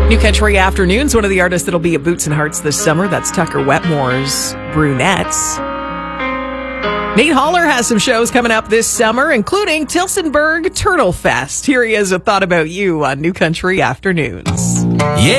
New Country Afternoons, one of the artists that'll be at Boots and Hearts this summer. That's Tucker Wetmore's Brunettes. Nate Haller has some shows coming up this summer, including Tillsonburg Turtle Fest. Here he is with Thought About You on New Country Afternoons. Yeah.